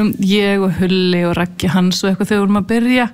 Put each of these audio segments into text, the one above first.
ég og Hulli og Raggi Hans og eitthvað þegar við vorum að byrja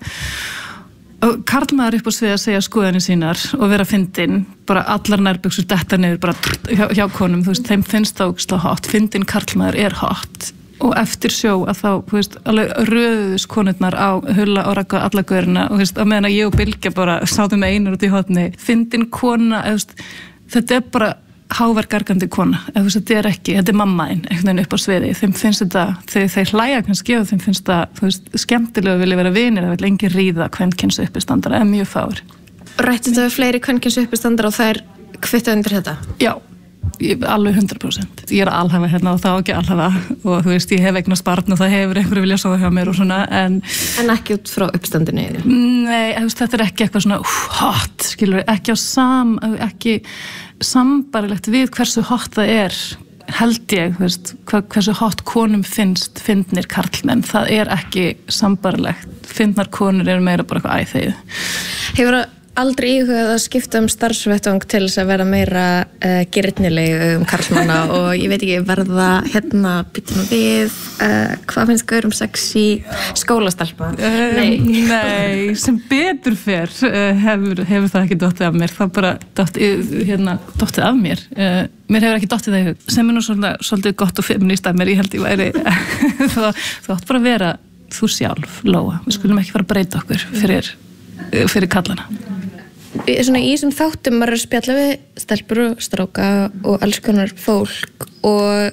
og karlmaður upp á svið að segja skoðanir sínar og vera fyndin, bara allar nærbuxur detta niður bara hjá konum, þú veist, þeim finnst það ógeðslega hot, fyndin karlmaður hot og eftir sjó að þá, þú veist, alveg röðuðust konurnar á Hulla og Ragga alla gaurina og þú veist, á meðan að ég og Bylgja bara sátum með einar út í hotni, fyndin kona, þú veist, þetta bara hávergargandi kona, þetta ekki, þetta mammaðinn einhvern veginn upp á sviði, þeim finnst þetta þeir hlæja kannski og þeim finnst það þú veist, skemmtilega að vilja vera vinir, það vil engin ríða kvenkyns uppistandara, eða mjög fáir. Rættu þetta við fleiri kvenkyns uppistandara og þær kvitta undir þetta? Já, alveg 100%. Ég alhæfa hérna og það ekki alhæfa og þú veist, ég hef eignast barn og það hefur einhverju vilja sofa hjá mér og svona, en ekki út frá uppstandinu? Nei, þetta ekki eitthvað svona hot, skilur, ekki ekki sambarilegt við hversu hot það held ég, veist, hversu hot konum finnst fyndnir karlmenn, það ekki sambarilegt, fyndnar konur meira bara eitthvað æþegið. Hefur aldrei íhugað að skipta starfsvettvang til þess að vera meira girnileg karlmanna og ég veit ekki verða hérna býtum við hvað finnst gaurum sexy skólastelpa? Nei, sem betur fer hefur það ekki dottið af mér, það bara dottið af mér. Mér hefur ekki dottið það í hug, sem nú svolítið gott og feminist af mér, ég held ég væri þú átt bara að vera þú sjálf, Lóa, við skulum ekki fara að breyta okkur fyrir kallana. Svona í þessum þáttum maður að spjalla við stelpur og stráka og alls konar fólk og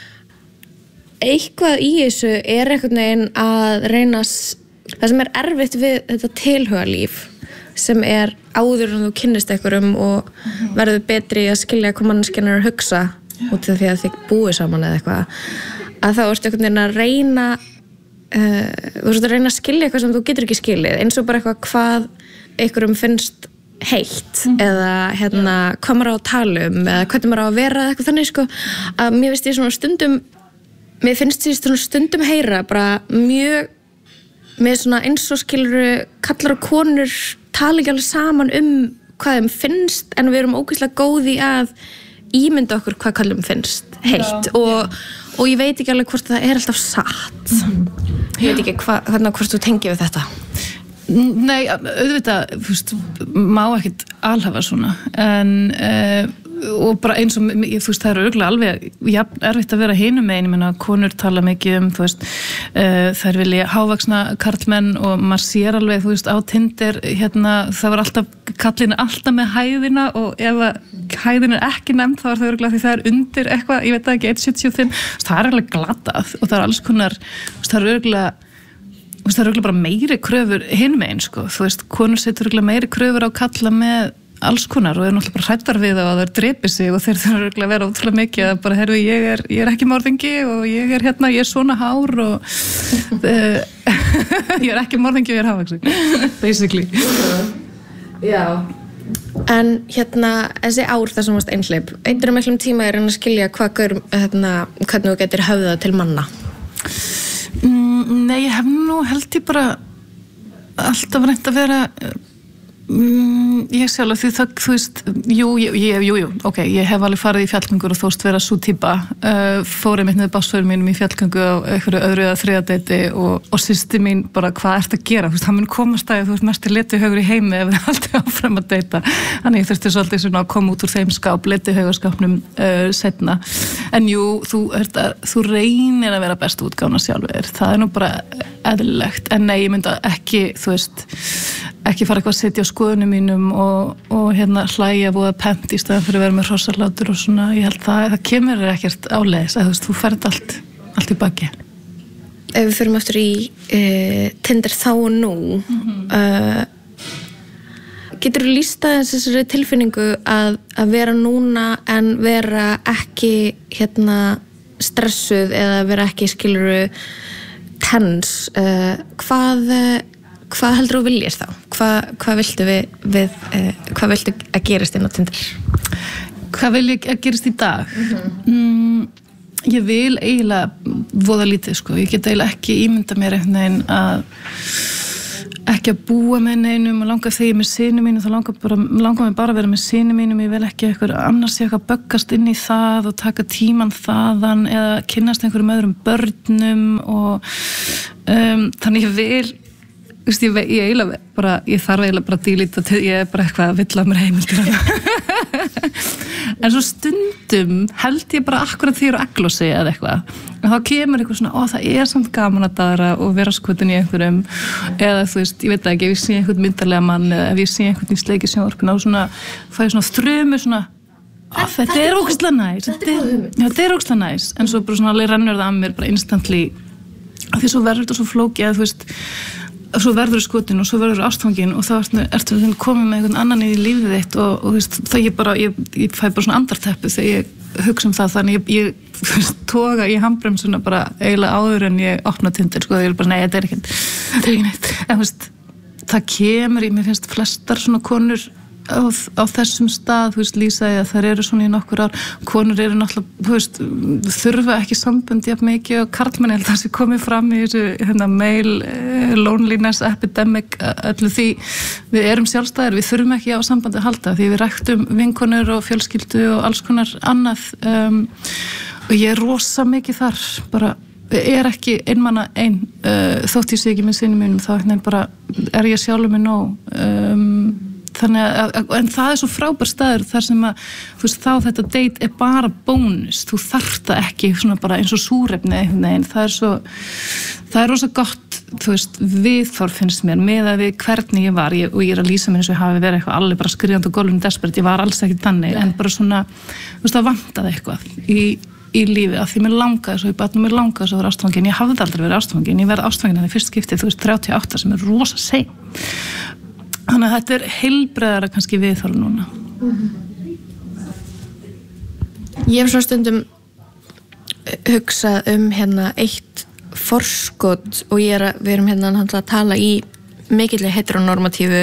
eitthvað í þessu einhvern veginn að reyna það sem erfitt við þetta tilhugalíf sem áður en þú kynnist einhverjum og verður betri að skilja hvað manneskjan að hugsa út af því að þið búið saman eða eitthvað að þá ertu einhvern veginn að reyna þú ert að reyna að skilja eitthvað sem þú getur ekki skilið eins og bara eitthvað hvað einhverjum finnst heitt eða hvað maður á að tala eða hvernig maður á að vera eða eitthvað þannig sko að mér finnst ég svona stundum heyra bara mjög með svona eins og skiluru kallar og konur tala ekki alveg saman hvað þeim finnst en við erum ógeðslega góð í að ímynda okkur hvað kallum finnst heitt og ég veit ekki alveg hvort það alltaf satt ég veit ekki hvort þú tengir við þetta. Nei, auðvitað, þú veist, má ekkert alhafa svona, en og bara eins og, þú veist, það örugglega alveg erfitt að vera hinum megin, ég meina, konur tala mikið þú veist, þær vilja hávaxna karlmenn og maður sér alveg, þú veist, á Tinder, það var kallin alltaf með hæðina og ef hæðin ekki nefnd, þá það örugglega því það undir eitthvað, ég veit það ekki, 1,75, það alveg glatað og það alls konar, það örugglega bara meiri kröfur hinum megin, sko, þú veist, konur setur örugglega meiri kröfur á kalla með alls konar og náttúrulega bara hræddar við það að það drepi sig og þeir þurfa örugglega að vera ótrúlega mikið að bara, heyrðu, ég ekki morðingi og ég er svona hár og ég ekki morðingi og ég hávaxin, basically. Já. En þessi ár þar sem varst einhleyp, einhverjum miklum tíma að skilja hvernig þú getur höfðað til manna? Nei, ég hef held ég bara alltaf reynt að vera ég sjálf því það, þú veist, jú, ok, ég hef alveg farið í fjallgöngur og þóst vera sú típa, fór einmitt með bassförum mínum í fjallgöngu á einhverju öðru eða þriðja deiti og systir mín bara, hvað ertu að gera, þú veist, það mun komast að þú veist, mest letuhaugur í heimi ef þið haldið áfram að deita, þannig ég þurfti svolítið svona að koma út úr þeim letuhaugaskapnum seinna, en jú, þú reynir að vera bestu útgána sjálfur, það nú bara eðlilegt, en nei, ég myndi ekki, þú veist, ekki fara eitthvað að setja á skoðunum mínum og hlæja voða pent í staðan fyrir að vera með hrossarlátur og svona, ég held það kemur ekkert áleiðis, að þú veist, þú ferð allt í baki. Ef við förum aftur í Tinder þá og nú, getur þú lýst aðeins þessari tilfinningu að vera núna en vera ekki stressuð eða vera ekki skiluru tens, hvað heldur þú viljir þá? Hvað viltu hvað viltu að gerast inn á Tinder? Hvað vil ég að gerast í dag? Ég vil eiginlega voða lítið, sko. Ég get eiginlega ekki ímynda mér einhvern veginn að ekki að búa með neinum og langar þegar ég með syni mínu, þá langar mig bara að vera með syni mínum, ég vil ekki eitthvað annars ég eitthvað böggast inn í það og taka tíman þaðan eða kynnast einhverjum öðrum börnum og þannig ég vil ég þarf eiginlega bara að dílita til, ég bara eitthvað að vill að mér heimildir en svo stundum held ég bara akkurat því ég er á eglósi eða eitthvað og þá kemur eitthvað svona, það samt gaman að daðra og vera skotin í einhverjum eða þú veist, ég veit ekki, ef ég sé einhvern myndarlega mann eða ef ég sé einhvern í sleiki sjónvarpinu og svona, fæ ég svona þrumu svona þetta er ógeðslega næs þetta er ógeðslega næs en svo bara svona alveg rennur það að mér bara instantly af því svo verður þetta svo flókið að þú veist svo verður skotin og svo verður ástfangin og þá ertu komið með einhvern annan í lífið þitt og þú veist, það ég fæ bara svona andarteppu þegar ég hugsa það þannig ég toga í handbremsuna bara eiginlega áður en ég opna Tinder sko, ég bara, nei, þetta er ekki neitt en þú veist, það kemur mér finnst flestar svona konur á þessum stað, þú veist, lýsa ég að þær eru svona í nokkur ár, konur eru náttúrulega, þú veist, þurfa ekki sambund jafn mikið og karlmenn held að það sé komið fram í þessu male loneliness epidemic öllu því við erum sjálfstæðir, við þurfum ekki á sambandi að halda því við ræktum vinkonur og fjölskyldu og alls konar annað og ég er rosa mikið þar bara er ekki einmanna þótt ég sé ekki með syni mínum þá bara er ég sjálfur mig nóg þannig að en það er svo frábær staður þar sem að þú veist þá þetta date er bara bónus þú þarft það ekki svona bara eins og súrefni einhvern veginn það er rosa gott þú veist viðhorf finnst mér með að við hvernig ég var og ég er að lýsa mér eins og ég hafi verið eitthvað alveg bara skrifandi á gólfinu desperate ég var alls ekki þannig en bara svona þú veist það vantaði eitthvað í lífi af því mér langaði svo í batnum mér langaði svo að vera ástfangin ég hafði aldrei verið ástfangin ég verið ástfangin en í fyrst skipti þú veist 38 sem er rosa sein þannig að þetta er heilbreiðara kannski viðhorf núna. Ég hef svona stundum hugsað hérna eitt forskot og við erum hérna að tala í mikilli heteronormatífu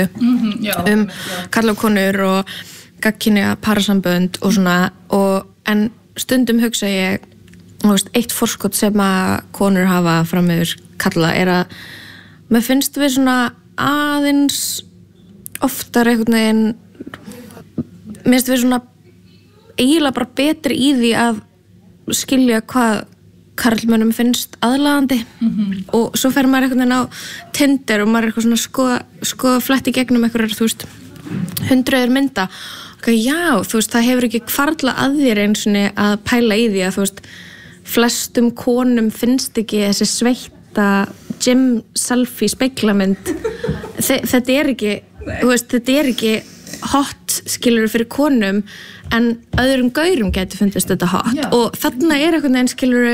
karla og konur og gagnkynja parasambönd og svona en stundum hugsa ég veist, eitt forskot sem að konur hafa fram yfir karla er að mér finnst við svona aðeins oftar einhvern veginn mér finnst við svona eiginlega bara betri í því að skilja hvað karlmönnum finnst aðlaðandi og svo fer maður einhvern veginn á Tinder og maður er eitthvað svona skoða flett í gegnum einhverjar, þú veist, 100 mynda og já, þú veist, það hefur ekki hvarfla að þér eins og að pæla í því að þú veist, flestum konum finnst ekki þessi sveita gym selfie speglamynd þetta er ekki þú veist, þetta er ekki hot skilur fyrir konum en öðrum gaurum getur fundist þetta hot og þarna er einhvern veginn skilur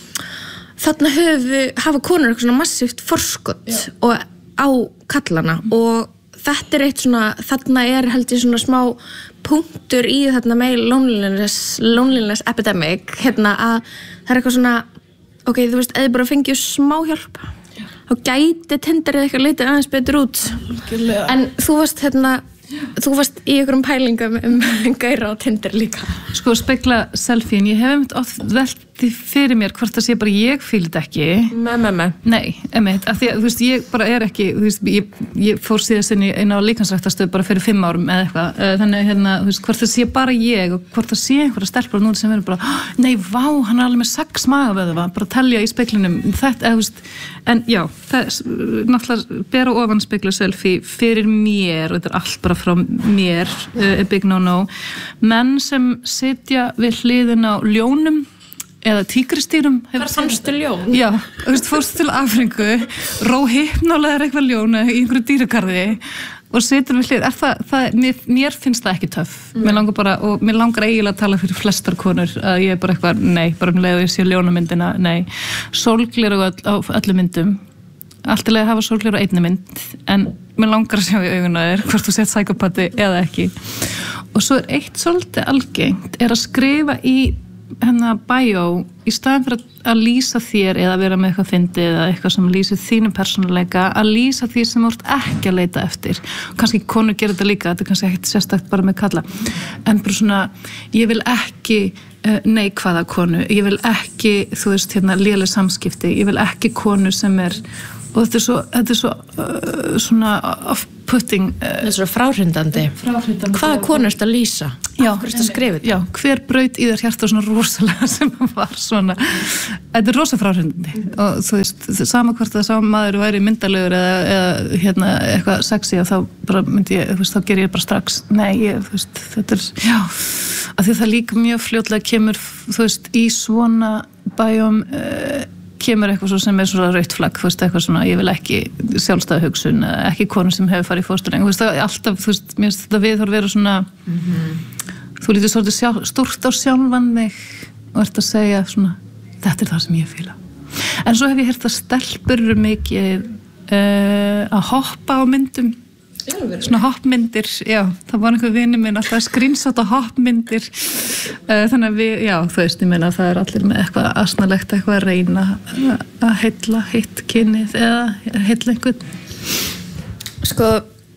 þarna hafa konur eitthvað svona massíft forskot og á kallana og þetta er eitt svona þarna er held ég svona smá punktur í þarna male loneliness epidemic hérna að það er eitthvað svona ok, þú veist, eða bara fengið smá hjálp þá gæti Tinderið eitthvað litið aðeins betur út en þú varst í einhverjum pælingum gæra á Tinder líka sko spegla selfie en ég hef oft velti fyrir mér hvort það sé bara ég fíl þetta ekki nei, af því að þú veist ég bara er ekki þú veist, ég fór síðast inn á líkamsræktarstöð bara fyrir 5 árum eða eitthvað þannig hérna, þú veist, hvort það sé bara ég og hvort það sé einhverja stelpur núna sem verður bara nei, vá, hann er alveg með 6 magavöðva bara telja í speglinum þetta, þú veist, en já það er náttúrulega bera ofan spegla selfie fyrir mér og þetta er allt bara frá mér big no menn sem sitja við hliðin á ljónum eða tígristýrum Hvar fannstu ljón? Já, þú veist, fórstu til Afríku róhypnulegar eitthvað ljón í einhverju dýragarði og situr við hlið mér finnst það ekki töff mér langar eiginlega að tala fyrir flestar konur að ég er bara eitthvað, nei, bara leið og ég sé ljónamyndina, nei sólgleru á öllum myndum alltilega hafa sólgleru á einni mynd en mér langar að sjá í auguna þér hvort þú sett psykopati eða ekki og svo er eitt svolítið algengt er að skrifa í hennar bio í staðan fyrir að lýsa þér eða vera með eitthvað fyndið eða eitthvað sem lýsir þínum persónuleika að lýsa því sem þú ert ekki að leita eftir og kannski konur gera þetta líka þetta er kannski ekkert sérstakt bara með kalla en bara svona, ég vil ekki neikvæða konu, ég vil ekki þú veist, léleg samskipti, ég vil ekki konu sem er og þetta er svo svona off-putting þetta er svo fráhrindandi hvaða konu ertu að lýsa? Hvað ertu að skrifa þetta? Já, hver braut í þér hjarta svona rosalega sem var svona þetta er rosa fráhrindandi og þú veist, sama hvort það sama maður væri myndalegur eða eitthvað sexy og þá bara myndi ég, þú veist, þá ger ég bara strax þú veist, þetta er af því það líka mjög fljótlega kemur þú veist, í svona bæjum kemur eitthvað svo sem svona rautt flagg, þú veist, eitthvað svona ég vil ekki sjálfstæða hugsun, ekki konu sem hefur farið í fóstureyðingu, þú veist, það er alltaf þú veist, mér finnst þetta viðhorf vera svona þú lítur svolítið stórt á sjálfan þig og ert að segja svona, þetta er það sem ég fíla en svo hef ég heyrt að stelpur eru mikið að hoppa á myndum svona hoppmyndir, já, það var einhver vini minn alltaf að screenshota hoppmyndir þannig að við, já, þú veist ég meina að það er allir með eitthvað asnalegt eitthvað að reyna að heilla hitt kynið eða heilla einhvern Sko,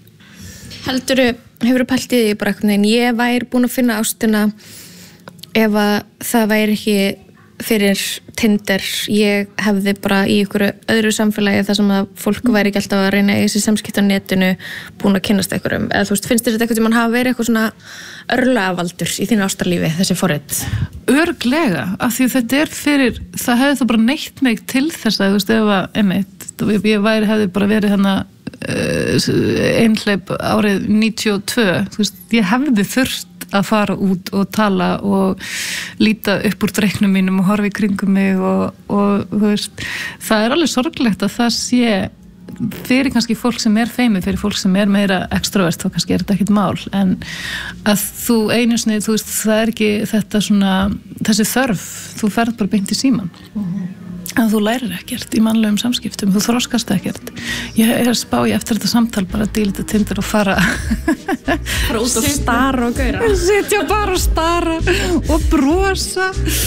hefurðu pælt í því bara einhvern veginn, ég væri búin að finna ástina ef að það væri ekki fyrir Tinder, ég hefði bara í einhverju öðru samfélagi þar sem að fólk væri ekki alltaf að reyna í þessi samskipti á netinu búin að kynnast einhverjum, eða þú veist, finnst þér þetta eitthvað sem mann hafa verið eitthvað svona örlagavaldur í þínu ástarlífi, þessi forrit? Örugglega, af því þetta er fyrir, það hefði það bara neytt mig til þess að, þú veist, ef að, ég hefði bara verið hérna einhleip árið 92, þú veist, ég hefði þurft að fara út og tala og líta upp úr dreiknum mínum og horfa í kringum mig og þú veist, það er alveg sorglegt að það sé fyrir kannski fólk sem er feimið, fyrir fólk sem er meira extrovert, þá kannski er þetta ekkert mál en að þú einu sinni, þú veist, það er ekki þetta svona, þessi þörf, þú ferð bara beint í síman að þú lærir ekkert í mannlegum samskiptum, þú þroskast ekkert. Ég er að spá ég eftir þetta samtal bara að díla þetta Tinder og fara út og stara og gauðra. Sitja bara og stara og brosa.